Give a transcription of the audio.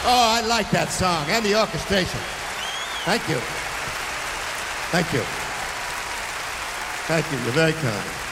Oh, I like that song and the orchestration. Thank you. Thank you. Thank you. You're very kind.